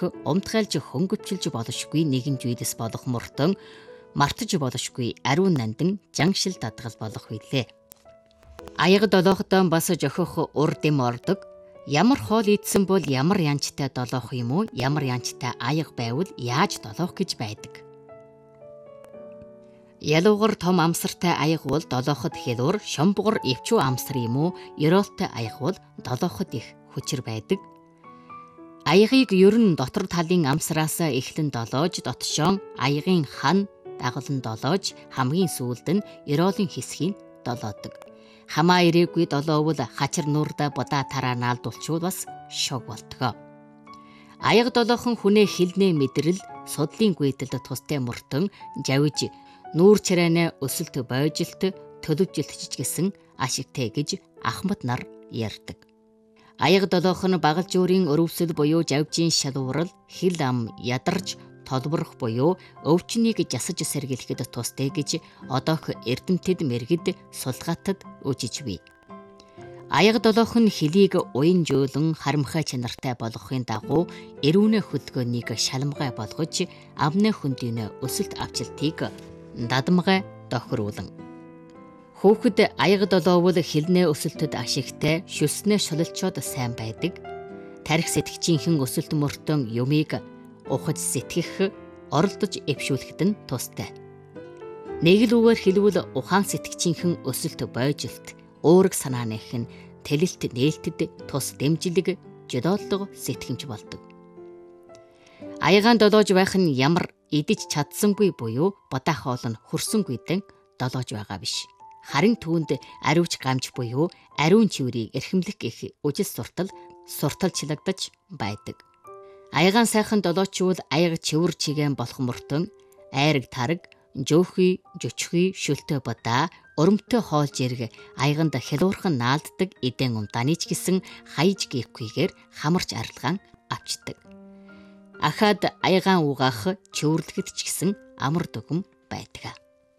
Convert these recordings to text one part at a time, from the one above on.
хүрэх умтгайлж хөнгөвчилж болошгүй нэгэн зүйлс болох мөртөн мартаж болошгүй ариун нандан жангшил дадгал болох билээ. Аяга долоохтой бас жохих урд юм ордог. Ямар хоол идсэн бол ямар янчтай долоох юм уу? Ямар янчтай аяга байвал яаж долоох гэж байдаг. Ялуугар том амсартай аяга бол долооход хялуур, шомбогор эвчүү амсар юм уу? Ёроолтой аяга бол долооход их хүчээр байдаг. Аягыг ер нь дотор талын амсараас эхлэн долоож, дотшоон аягийн хан дагуулн долоож, хамгийн сүүлд нь ёроолын хэсгийг долоодог. Хамаа ирээгүй долоовол хачир нуурда будаа тараа наалдуулчвал бас шог болтгоо. Аяга долоохон хүнээ хилнээ мэдрэл судлын гүйдэлд тустай мөртөн жавж нүүр чарайнаа өсөлт бойжилт төлөвжилт жижигсэн ашигтай гэж ахмад нар ярьдаг. Аяга долоох нь багал жуурийн өрөвсөл буюу жавжийн шалуурал хил ам ядарч толборох буюу өвчнийг жасаж сэргийлэхэд тустай гэж одоох эрдэмтэд мэргэд сулгаатад үжиж бий. Аяга долоох нь хөлийг уян жөөлөн харамхай чанартай болгохын дагуу эрүүнэ хөдөлгөөнийг шалмгай болгож амны хөндийн өсөлт авчилтыг дадамгай тохируулан. Хөөхд аяга долоовол хилнээ өсөлтөд ашигтай шүснээ шулалчоод сайн байдаг. Тарих сэтгчийнхэн өсөлт мөртөн юмыг ухаж сэтгэх, оролдож эвшүүлэхэд нь тустай. Нэг л үгээр хэлбэл ухаан сэтгчийнхэн өсөлт бойжилт, өөрөг санааных нь тэлэлт нээлтэд тус дэмжлэг жодооллого сэтгэмж болдог. Аягаан долоож байх нь ямар идэж чадсангүй буюу бодаа хоол нь хөрсөнгүйдэн долоож байгаа биш. Харин түүнд ариуч гамж буюу ариун чиврийг эрхэмлэх гэх үжил сурталчлагдаж байдаг. Аягаан сайхан долоочвол аяга чивэр чигээн болох мөртөн айраг тараг, жөөхий, жөчхий, шөлтөө бодаа, өрөмтөө хоол жирэг аяганд хялуурхан наалддаг эдэн умдааны ч гэсэн хаяж гээхгүйгээр хамарч арилгаан авчдаг. Ахаад аягаан угаах чөвөрлөхөд ч гэсэн амар дүгм байдаг.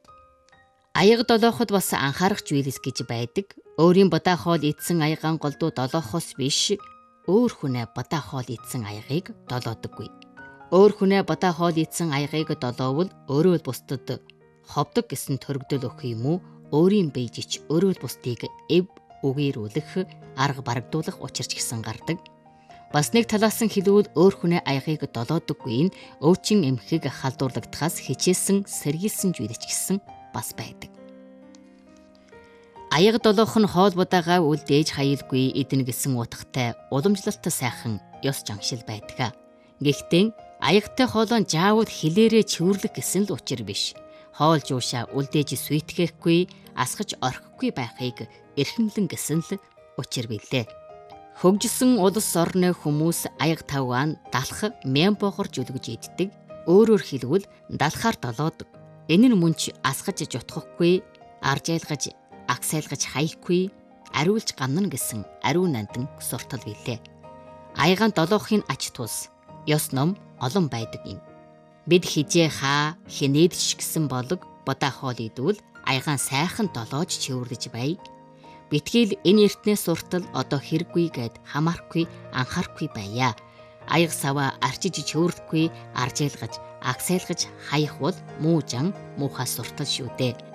Аяга долооход бас анхаарах зүйлс гэж байдаг. Өөрийн бодаа хоол идсэн аягаан голдуу долоохоос биш өөр хүнээ бодаа хоол идсэн аягыг долоодоггүй. Өөр хүнээ бодаа хоол идсэн аягыг долоовол өөрөө бусдад ховдог гэсэн төрөгдөл өгөх юм уу? Өөрийн бийжич өөрөө бусдыг эв үгээрүүлэх, арга барагдуулах учир ч гэсэн гардаг. Бас нэг талаас нь хэлвэл өөр хүнээ аягыг долоодоггүй нь өвчин эмхийг халдуурлагдахаас хичээсэн сэргийлсэн зүйлч гэсэн бас байдаг. Аяга долоох нь хоол будаага үлдээж хаялгүй эдэн гэсэн утгатай уламжлалт сайхан ёс жангшил байдаг. Гэхдээ аягтай хоолон жаавал хилээрээ чөвөрлөх гэсэн л учир биш. Хоол жуушаа үлдээж сүйтгэхгүй, асгаж орхихгүй байхыг эрхэмлэн гэсэн л учир билээ. Хөгжсөн улс орны хүмүүс аяг тавгаан далах мямбогор жүлгэж иддэг. Өөрөөр хэлбэл далахаар долоодог. Энэ нь мөнч асгаж жутгахгүй, аржайлгаж агсайлгаж хаяхгүй, ариулж ганна гэсэн ариун нандан суртал билээ. Аягаан долоохын ач тус ёс ном олон байдаг юм. Бид хижээ хаа хинээд ч гэсэн болог бодаа хоол идвэл аягаан сайхан долоож чөвөрлөж бай. Битгэл энэ эртнээс суртал одоо хэрэггүй гэд хамаарахгүй анхаарахгүй байя. Аяг саваа арчиж чөвөрлөхгүй, аржайлгаж агсайлгаж хаях бол муу жан муухай суртал шүү дээ.